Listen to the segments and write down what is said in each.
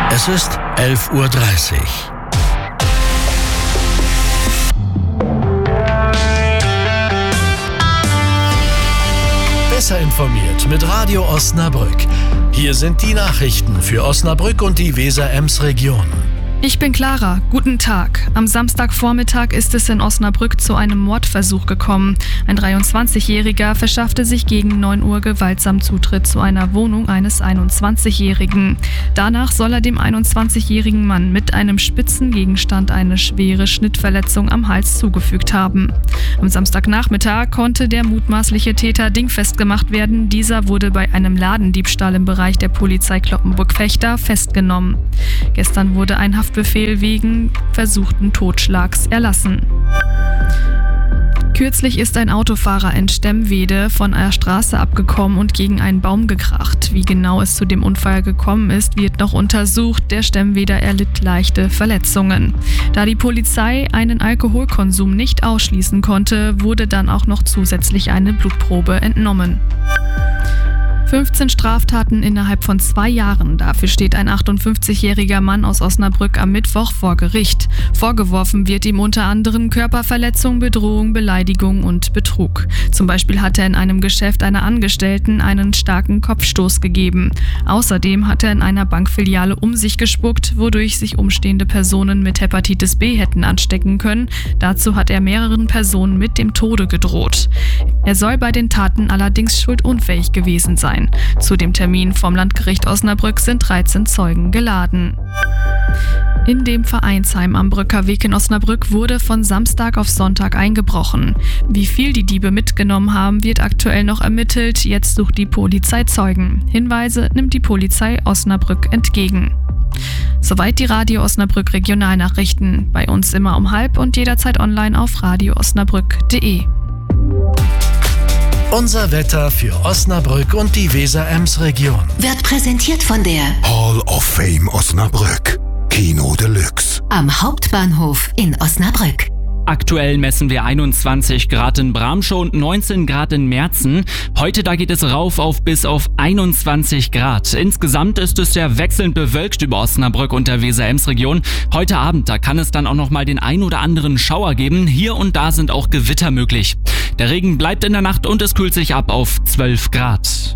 Es ist 11:30 Uhr. Besser informiert mit Radio Osnabrück. Hier sind die Nachrichten für Osnabrück und die Weser-Ems-Region. Ich bin Clara. Guten Tag. Am Samstagvormittag ist es in Osnabrück zu einem Mordversuch gekommen. Ein 23-Jähriger verschaffte sich gegen 9 Uhr gewaltsam Zutritt zu einer Wohnung eines 21-Jährigen. Danach soll er dem 21-jährigen Mann mit einem spitzen Gegenstand eine schwere Schnittverletzung am Hals zugefügt haben. Am Samstagnachmittag konnte der mutmaßliche Täter dingfest gemacht werden. Dieser wurde bei einem Ladendiebstahl im Bereich der Polizei Cloppenburg-Vechta festgenommen. Gestern wurde ein Haftbefehl wegen versuchten Totschlags erlassen. Kürzlich ist ein Autofahrer in Stemwede von einer Straße abgekommen und gegen einen Baum gekracht. Wie genau es zu dem Unfall gekommen ist, wird noch untersucht. Der Stemweder erlitt leichte Verletzungen. Da die Polizei einen Alkoholkonsum nicht ausschließen konnte, wurde dann auch noch zusätzlich eine Blutprobe entnommen. 15 Straftaten innerhalb von 2 Jahren. Dafür steht ein 58-jähriger Mann aus Osnabrück am Mittwoch vor Gericht. Vorgeworfen wird ihm unter anderem Körperverletzung, Bedrohung, Beleidigung und Betrug. Zum Beispiel hat er in einem Geschäft einer Angestellten einen starken Kopfstoß gegeben. Außerdem hat er in einer Bankfiliale um sich gespuckt, wodurch sich umstehende Personen mit Hepatitis B hätten anstecken können. Dazu hat er mehreren Personen mit dem Tode gedroht. Er soll bei den Taten allerdings schuldunfähig gewesen sein. Zu dem Termin vom Landgericht Osnabrück sind 13 Zeugen geladen. In dem Vereinsheim am Brückerweg in Osnabrück wurde von Samstag auf Sonntag eingebrochen. Wie viel die Diebe mitgenommen haben, wird aktuell noch ermittelt. Jetzt sucht die Polizei Zeugen. Hinweise nimmt die Polizei Osnabrück entgegen. Soweit die Radio Osnabrück Regionalnachrichten. Bei uns immer um 12:30 und jederzeit online auf radioosnabrück.de. Unser Wetter für Osnabrück und die Weser-Ems-Region Wird präsentiert von der Hall of Fame Osnabrück. Kino Deluxe. am Hauptbahnhof in Osnabrück. Aktuell messen wir 21 Grad in Bramschow und 19 Grad in Merzen. Heute da geht es rauf auf bis auf 21 Grad. Insgesamt ist es sehr wechselnd bewölkt über Osnabrück und der Weser-Ems-Region. Heute Abend, da kann es dann auch noch mal den ein oder anderen Schauer geben. Hier und da sind auch Gewitter möglich. Der Regen bleibt in der Nacht und es kühlt sich ab auf 12 Grad.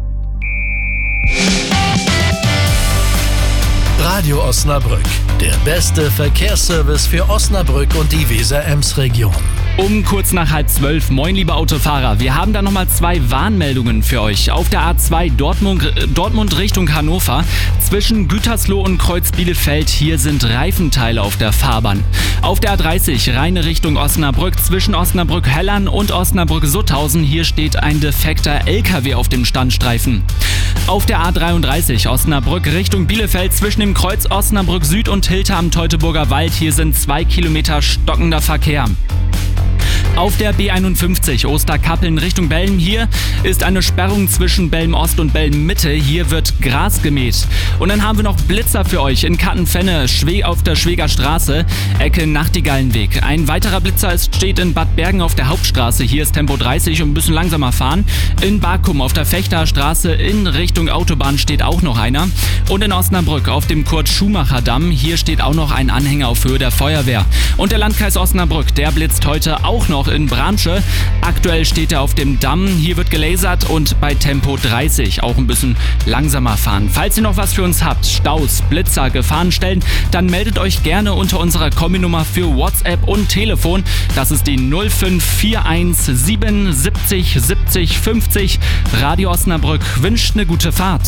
Radio Osnabrück, der beste Verkehrsservice für Osnabrück und die Weser-Ems-Region. Um kurz nach 11:30, moin liebe Autofahrer, wir haben da nochmal 2 Warnmeldungen für euch. Auf der A2 Dortmund Richtung Hannover, zwischen Gütersloh und Kreuz Bielefeld, hier sind Reifenteile auf der Fahrbahn. Auf der A30 Rheine Richtung Osnabrück, zwischen Osnabrück-Hellern und Osnabrück-Sutthausen, hier steht ein defekter LKW auf dem Standstreifen. Auf der A33 Osnabrück Richtung Bielefeld, zwischen dem Kreuz Osnabrück Süd und Hilter am Teutoburger Wald, hier sind 2 Kilometer stockender Verkehr. Auf der B51 Osterkappeln Richtung Belm, hier ist eine Sperrung zwischen Belm Ost und Belm Mitte. Hier wird Gras gemäht. Und dann haben wir noch Blitzer für euch in Kattenfenne, auf der Schweger Straße, Ecke Nachtigallenweg. Ein weiterer Blitzer steht in Bad Bergen auf der Hauptstraße. Hier ist Tempo 30 und ein bisschen langsamer fahren. In Bakum auf der Fechter Straße in Richtung Autobahn steht auch noch einer. Und in Osnabrück auf dem Kurt-Schumacher-Damm, hier steht auch noch ein Anhänger auf Höhe der Feuerwehr. Und der Landkreis Osnabrück, der blitzt heute auch noch in Bramsche. Aktuell steht er auf dem Damm. Hier wird gelasert und bei Tempo 30 auch ein bisschen langsamer fahren. Falls ihr noch was für uns habt, Staus, Blitzer, Gefahrenstellen, dann meldet euch gerne unter unserer Kombi-Nummer für WhatsApp und Telefon. Das ist die 0541 77 70 50. Radio Osnabrück wünscht eine gute Fahrt.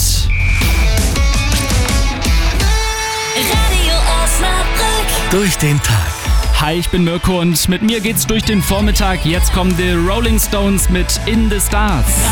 Radio Osnabrück. Durch den Tag. Hi, ich bin Mirko und mit mir geht's durch den Vormittag. Jetzt kommen die Rolling Stones mit In the Stars.